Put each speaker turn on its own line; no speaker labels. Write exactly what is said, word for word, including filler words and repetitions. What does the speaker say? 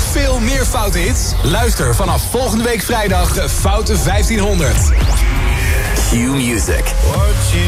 veel meer Foute hits? Luister vanaf volgende week vrijdag Foute vijftienhonderd.
Q Music.